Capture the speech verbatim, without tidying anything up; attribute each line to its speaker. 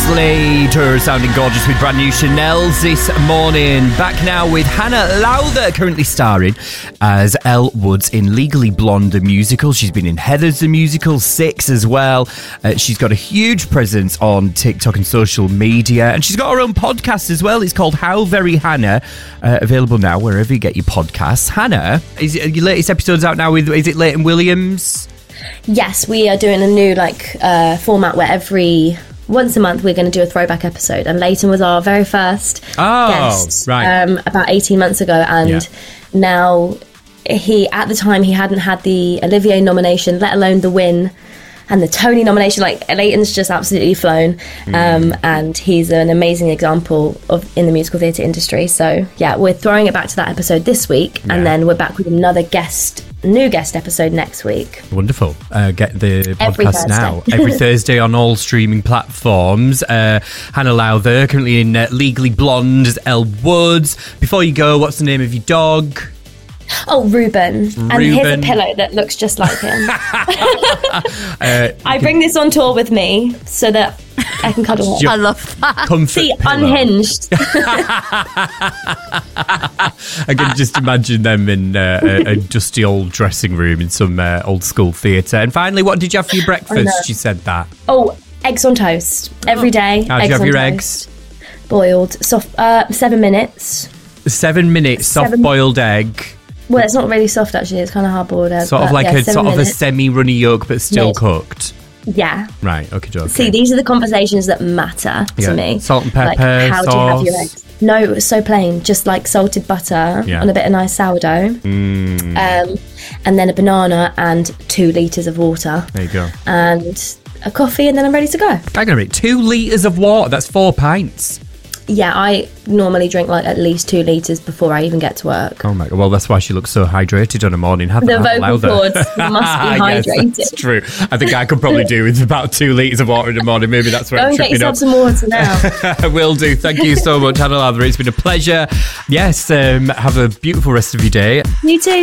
Speaker 1: Slater sounding gorgeous with brand new Chanel's this morning. Back now with Hannah Lowther, currently starring as Elle Woods in Legally Blonde the musical. She's been in Heathers the musical, Six as well. Uh, she's got a huge presence on TikTok and social media, and she's got her own podcast as well. It's called How Very Hannah, uh, available now wherever you get your podcasts. Hannah, is it, your latest episode's out now with, is it Leighton Williams?
Speaker 2: Yes, we are doing a new like uh, format where every once a month we're going to do a throwback episode, and Leighton was our very first
Speaker 1: oh,
Speaker 2: guest
Speaker 1: right.
Speaker 2: um, about eighteen months ago, and yeah. now he at the time he hadn't had the Olivier nomination, let alone the win and the Tony nomination. Like, Leighton's just absolutely flown, mm. um, and he's an amazing example of in the musical theatre industry. So yeah, we're throwing it back to that episode this week, yeah. and then we're back with another guest new guest episode next week.
Speaker 1: Wonderful. Uh, get the
Speaker 2: Every
Speaker 1: podcast
Speaker 2: Thursday.
Speaker 1: now every Thursday on all streaming platforms. uh, Hannah Lowther, currently in uh, Legally Blonde as Elle Woods. Before you go, what's the name of your dog?
Speaker 2: Oh, Ruben.
Speaker 1: Ruben.
Speaker 2: And here's a pillow that looks just like him.
Speaker 1: uh,
Speaker 2: I bring this on tour with me so that I can cuddle it.
Speaker 3: I love that.
Speaker 1: Comfort
Speaker 2: See,
Speaker 1: pillow.
Speaker 2: unhinged.
Speaker 1: I can just imagine them in uh, a, a dusty old dressing room in some uh, old school theatre. And finally, what did you have for your breakfast? She said that.
Speaker 2: Oh, eggs on toast. Every day.
Speaker 1: How do you have
Speaker 2: on
Speaker 1: your
Speaker 2: toast.
Speaker 1: eggs?
Speaker 2: Boiled. Soft. Uh, seven minutes.
Speaker 1: Seven minutes,
Speaker 2: Seven-
Speaker 1: soft-boiled egg.
Speaker 2: Well, it's not really soft, actually. It's kind of hard-boiled egg.
Speaker 1: Sort of
Speaker 2: but
Speaker 1: like
Speaker 2: yeah,
Speaker 1: a sort
Speaker 2: minutes.
Speaker 1: of a semi-runny yolk, but still
Speaker 2: Mid.
Speaker 1: cooked.
Speaker 2: Yeah.
Speaker 1: Right, okay, okay.
Speaker 2: See, these are the conversations that matter to
Speaker 1: Yeah.
Speaker 2: me.
Speaker 1: Salt and pepper,
Speaker 2: Like, how do you have your
Speaker 1: sauce.
Speaker 2: eggs? No, it was so plain. Just like salted butter
Speaker 1: Yeah.
Speaker 2: on a bit of nice sourdough.
Speaker 1: Mm.
Speaker 2: Um, and then a banana and two litres of water.
Speaker 1: There you go.
Speaker 2: And a coffee, and then I'm ready to go.
Speaker 1: Hang on a minute, two litres of water, that's four pints.
Speaker 2: Yeah, I normally drink like at least two litres before I even get to work.
Speaker 1: Oh my god, well, that's why she looks so hydrated on a morning. Have
Speaker 2: The
Speaker 1: that
Speaker 2: vocal cords must be hydrated.
Speaker 1: Yes, that's true. I think I could probably do with about two litres of water in the morning. Maybe that's where
Speaker 2: Go
Speaker 1: I'm
Speaker 2: and get
Speaker 1: tripping
Speaker 2: yourself
Speaker 1: up.
Speaker 2: some water now.
Speaker 1: I will do. Thank you so much, Hannah Lowther. It's been a pleasure. Yes, um, have a beautiful rest of your day.
Speaker 2: You too.